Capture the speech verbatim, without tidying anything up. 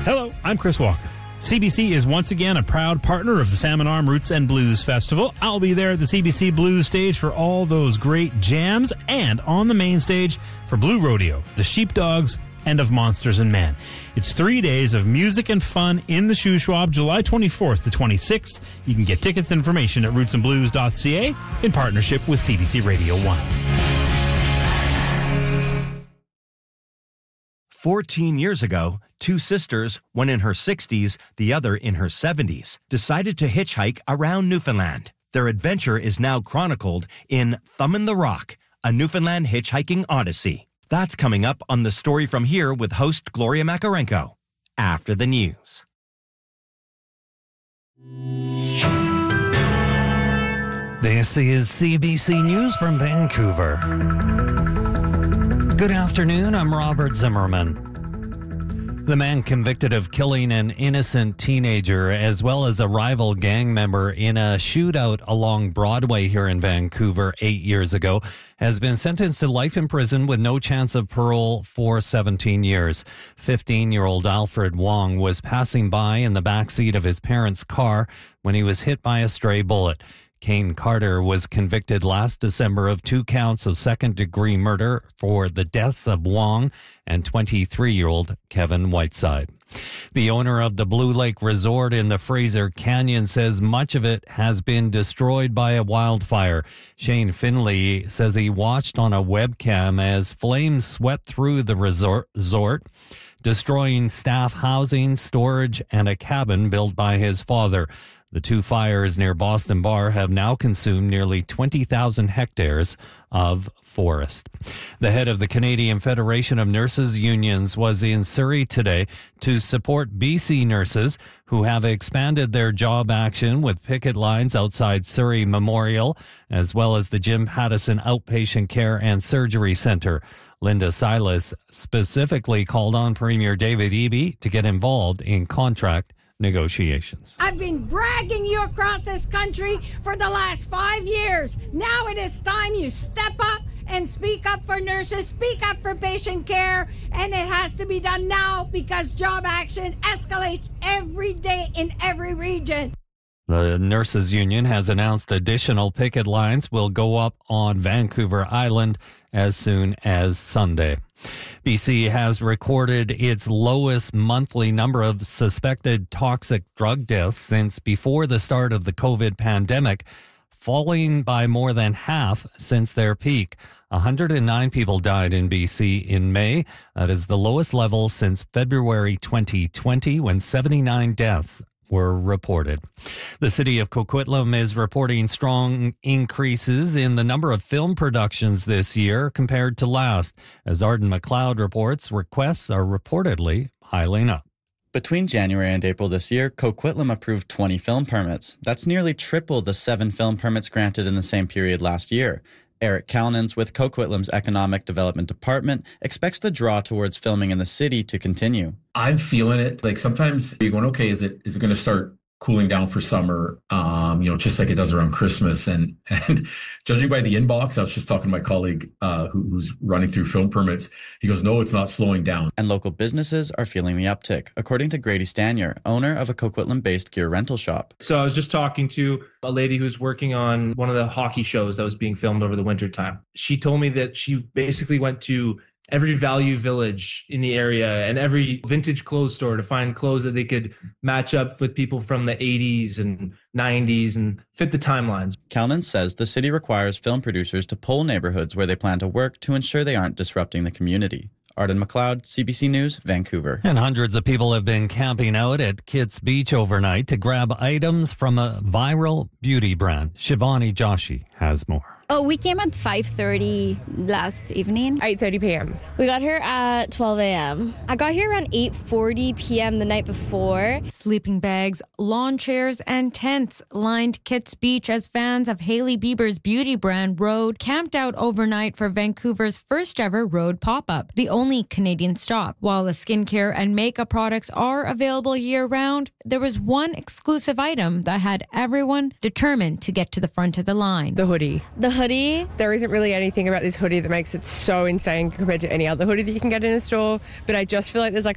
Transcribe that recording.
Hello, I'm Chris Walker. C B C is once again a proud partner of the Salmon Arm Roots and Blues Festival. I'll be there at the C B C Blues stage for all those great jams and on the main stage for Blue Rodeo, the Sheepdogs, and of Monsters and Men. It's three days of music and fun in the Shuswap, July twenty-fourth to twenty-sixth. You can get tickets and information at roots and blues dot c a in partnership with C B C Radio one. Fourteen years ago, two sisters, one in her sixties, the other in her seventies, decided to hitchhike around Newfoundland. Their adventure is now chronicled in Thummin' the Rock, a Newfoundland hitchhiking odyssey. That's coming up on The Story From Here with host Gloria Makarenko, after the news. This is C B C News from Vancouver. Good afternoon, I'm Robert Zimmerman. The man convicted of killing an innocent teenager as well as a rival gang member in a shootout along Broadway here in Vancouver eight years ago has been sentenced to life in prison with no chance of parole for seventeen years. fifteen-year-old Alfred Wong was passing by in the backseat of his parents' car when he was hit by a stray bullet. Kane Carter was convicted last December of two counts of second-degree murder for the deaths of Wong and twenty-three-year-old Kevin Whiteside. The owner of the Blue Lake Resort in the Fraser Canyon says much of it has been destroyed by a wildfire. Shane Finley says he watched on a webcam as flames swept through the resort, resort destroying staff housing, storage, and a cabin built by his father. The two fires near Boston Bar have now consumed nearly twenty thousand hectares of forest. The head of the Canadian Federation of Nurses Unions was in Surrey today to support B C nurses who have expanded their job action with picket lines outside Surrey Memorial, as well as the Jim Pattison Outpatient Care and Surgery Centre. Linda Silas specifically called on Premier David Eby to get involved in contract negotiations. I've been bragging you across this country for the last five years. Now it is time you step up and speak up for nurses, speak up for patient care, and it has to be done now because job action escalates every day in every region. The Nurses Union has announced additional picket lines will go up on Vancouver Island as soon as Sunday. B C has recorded its lowest monthly number of suspected toxic drug deaths since before the start of the COVID pandemic, falling by more than half since their peak. one hundred nine people died in B C in May. That is the lowest level since February twenty twenty, when seventy-nine deaths were reported. The city of Coquitlam is reporting strong increases in the number of film productions this year compared to last. As Arden McLeod reports, requests are reportedly piling up. Between January and April this year, Coquitlam approved twenty film permits. That's nearly triple the seven film permits granted in the same period last year. Eric Calnans with Coquitlam's Economic Development Department expects the draw towards filming in the city to continue. I'm feeling it. Like sometimes you're going, okay, is it is it going to start cooling down for summer? Um, you know, just like it does around Christmas. And and judging by the inbox, I was just talking to my colleague uh, who, who's running through film permits. He goes, no, it's not slowing down. And local businesses are feeling the uptick, according to Grady Stanier, owner of a Coquitlam-based gear rental shop. So I was just talking to a lady who's working on one of the hockey shows that was being filmed over the winter time. She told me that she basically went to every Value Village in the area and every vintage clothes store to find clothes that they could match up with people from the eighties and nineties and fit the timelines. Calnan says the city requires film producers to poll neighborhoods where they plan to work to ensure they aren't disrupting the community. Arden McLeod, C B C News, Vancouver. And hundreds of people have been camping out at Kits Beach overnight to grab items from a viral beauty brand. Shivani Joshi has more. Oh, we came at five thirty last evening. eight thirty p.m. We got here at twelve a.m. I got here around eight forty p.m. the night before. Sleeping bags, lawn chairs, and tents lined Kits Beach as fans of Hailey Bieber's beauty brand Rhode camped out overnight for Vancouver's first ever Rhode pop-up, the only Canadian stop. While the skincare and makeup products are available year-round, there was one exclusive item that had everyone determined to get to the front of the line. The hoodie. The hoodie. There isn't really anything about this hoodie that makes it so insane compared to any other hoodie that you can get in a store, but I just feel like there's like